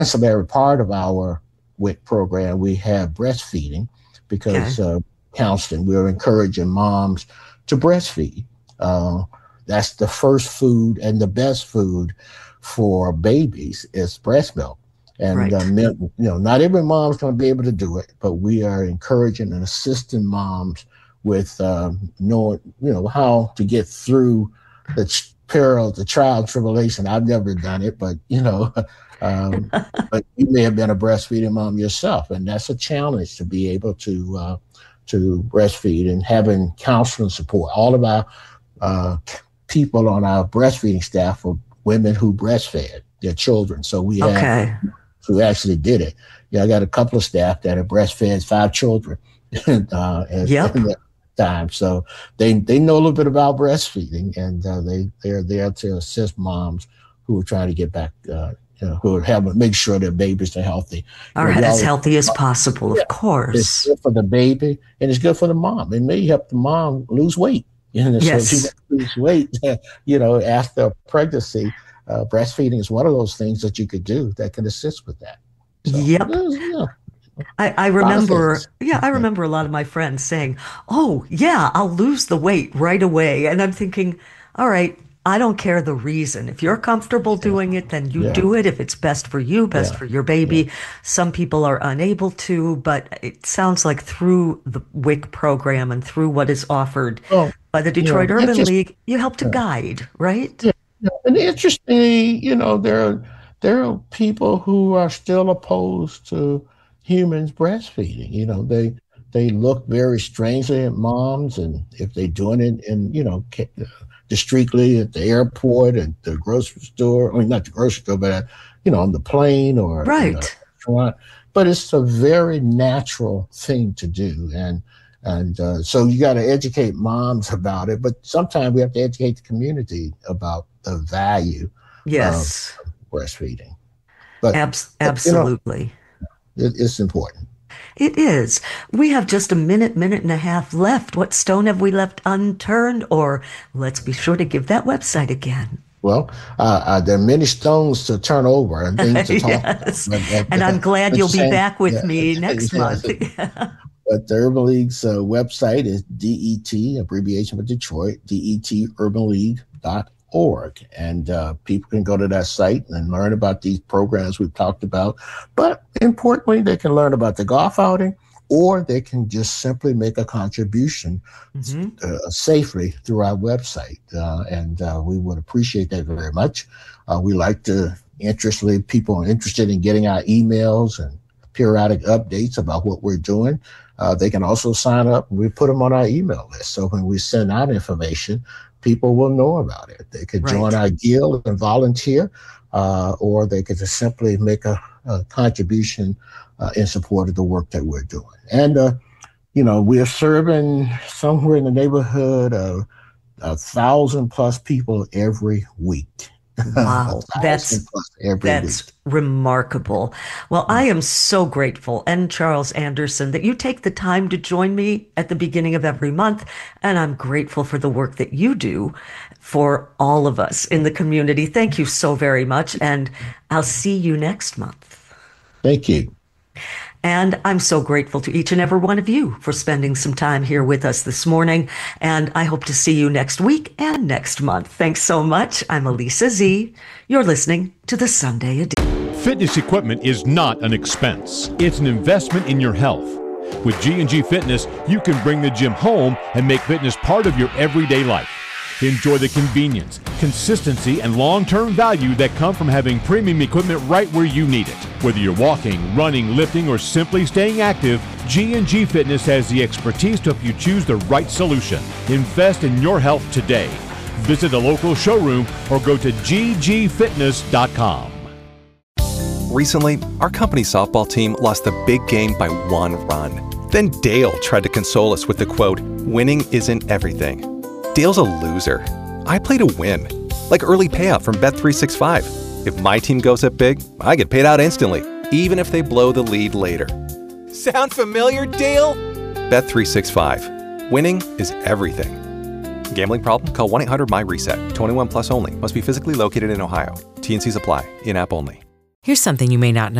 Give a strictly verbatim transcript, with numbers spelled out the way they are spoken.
ancillary part of our W I C program, we have breastfeeding because Okay. uh, counseling, we're encouraging moms to breastfeed. Uh, that's the first food and the best food for babies is breast milk. And uh, Right. you know, not every mom's going to be able to do it, but we are encouraging and assisting moms with um, knowing, you know, how to get through the ch- peril, the trial and tribulation. I've never done it, but you know, um, but you may have been a breastfeeding mom yourself, and that's a challenge to be able to uh, to breastfeed and having counseling support. All of our uh, people on our breastfeeding staff are women who breastfed their children, so we have Okay. who actually did it. Yeah, I got a couple of staff that have breastfed five children uh, at, Yep. in that time. So they they know a little bit about breastfeeding, and uh, they they're there to assist moms who are trying to get back, uh, you know, who are having make sure their babies are healthy. You Are know, we as always healthy as possible, yeah, of it's course. good for the baby and it's good for the mom. It may help the mom lose weight. You know, so if she Yes. wants to lose weight, you know, after pregnancy, uh, breastfeeding is one of those things that you could do that can assist with that. So Yep. there's, you know, I, I a lot of remember, things. yeah, I remember a lot of my friends saying, "Oh, yeah, I'll lose the weight right away." And I'm thinking, all right, I don't care the reason. If you're comfortable Yeah, doing it, then you yeah, do it. If it's best for you, best yeah, for your yeah. baby. Some people are unable to, but it sounds like through the W I C program and through what is offered Well, by the you Detroit know, Urban interest, League, you help to yeah, guide, right? yeah, yeah. And interestingly, you know, there are there are people who are still opposed to humans breastfeeding. You know, they they look very strangely at moms, and if they're doing it in, you know, ca- discreetly at the airport, at the grocery store, I mean, not the grocery store, but, uh, you know, on the plane or in a Right. restaurant. But it's a very natural thing to do. And and uh, so you got to educate moms about it, but sometimes we have to educate the community about the value of Yes. breastfeeding. But, Abs but you know, absolutely. it, it's important. It is. We have just a minute, minute and a half left. What stone have we left unturned? Or let's be sure to give that website again. Well, uh, uh, there are many stones to turn over and things to talk about. Yes. But at, And I'm glad but you'll be same, back with yeah, me next yeah. month. But the Urban League's uh, website is D E T, abbreviation for Detroit, D E T urban league dot org. And uh, people can go to that site and learn about these programs we've talked about. But importantly, they can learn about the golf outing, or they can just simply make a contribution Mhm. uh, safely through our website. Uh, and uh, we would appreciate that very much. Uh, we like to interestly people interested in getting our emails and periodic updates about what we're doing. Uh, they can also sign up. We put them on our email list. So when we send out information, people will know about it. They could join Right. our guild and volunteer, uh, or they could just simply make a, a contribution uh, in support of the work that we're doing. And, uh, you know, we're serving somewhere in the neighborhood of a thousand plus people every week. A Wow. thousand That's plus every week. That's remarkable. Well, I am so grateful, and Charles Anderson, that you take the time to join me at the beginning of every month. And I'm grateful for the work that you do for all of us in the community. Thank you so very much. And I'll see you next month. Thank you. And I'm so grateful to each and every one of you for spending some time here with us this morning. And I hope to see you next week and next month. Thanks so much. I'm Elisa Z. You're listening to the Sunday Edition. Fitness equipment is not an expense. It's an investment in your health. With G and G Fitness, you can bring the gym home and make fitness part of your everyday life. Enjoy the convenience, consistency, and long-term value that come from having premium equipment right where you need it. Whether you're walking, running, lifting, or simply staying active, G and G Fitness has the expertise to help you choose the right solution. Invest in your health today. Visit a local showroom or go to g g fitness dot com. Recently, our company softball team lost the big game by one run. Then Dale tried to console us with the quote, "Winning isn't everything." Dale's a loser. I play to win. Like early payout from Bet three sixty-five. If my team goes up big, I get paid out instantly, even if they blow the lead later. Sound familiar, Dale? Bet three sixty-five. Winning is everything. Gambling problem? Call one eight hundred M Y RESET. twenty-one plus only. Must be physically located in Ohio. T and Cs apply. In-app only. Here's something you may not know.